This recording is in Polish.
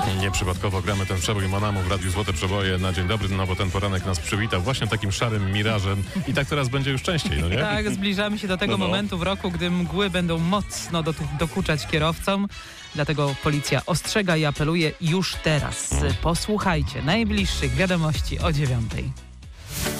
Nieprzypadkowo gramy ten przebój Monamu w Radiu Złote Przeboje na dzień dobry, no bo ten poranek nas przywitał właśnie takim szarym mirażem i tak teraz będzie już częściej, no nie? Tak, zbliżamy się do tego momentu w roku, gdy mgły będą mocno dokuczać kierowcom. Dlatego policja ostrzega i apeluje już teraz. Posłuchajcie najbliższych wiadomości o 9:00.